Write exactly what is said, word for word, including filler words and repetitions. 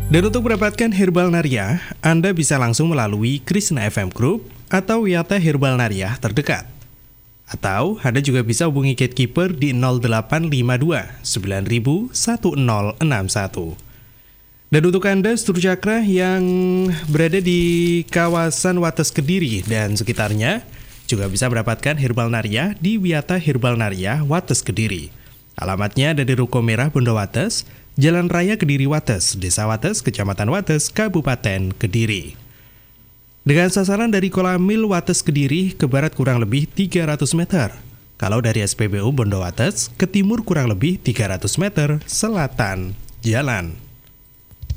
Dan untuk mendapatkan Herbal Nariah, Anda bisa langsung melalui Krishna F M Group atau Wiyata Herbal Nariah terdekat. Atau Anda juga bisa hubungi Gatekeeper di nol delapan lima dua sembilan nol nol satu nol enam satu. Dan untuk Anda seluruh cakra yang berada di kawasan Wates Kediri dan sekitarnya, juga bisa mendapatkan Herbal Nariah di Wiyata Herbal Nariah Wates Kediri. Alamatnya ada di Ruko Merah Bondowates, Jalan Raya Kediri Wates, Desa Wates, Kecamatan Wates, Kabupaten Kediri. Dengan sasaran dari Kolamil Wates Kediri ke barat kurang lebih tiga ratus meter. Kalau dari S P B U Bondowates ke timur kurang lebih tiga ratus meter selatan jalan.